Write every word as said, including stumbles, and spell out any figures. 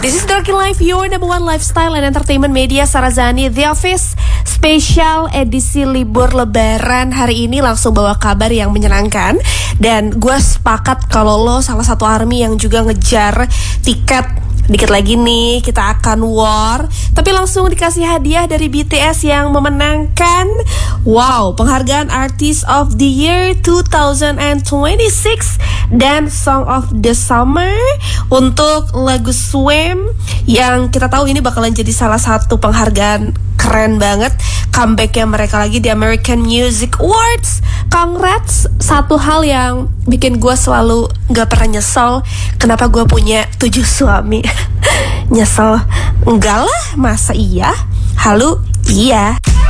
This is Darky Life, your number one lifestyle and entertainment media. Sarazani, The Office, spesial edisi libur lebaran. Hari ini langsung bawa kabar yang menyenangkan. Dan gue sepakat kalau lo salah satu army yang juga ngejar tiket. Dikit lagi nih kita akan war, tapi langsung dikasih hadiah dari B T S yang memenangkan wow, penghargaan Artist of the Year dua ribu twenty-six dan Song of the Summer untuk lagu Swim, yang kita tahu ini bakalan jadi salah satu penghargaan keren banget. Comebacknya mereka lagi di American Music Awards. Congrats. Satu hal yang bikin gue selalu gak pernah nyesel kenapa gue punya tujuh suami. Nyesel? Enggak lah, masa iya? Halu? Iya.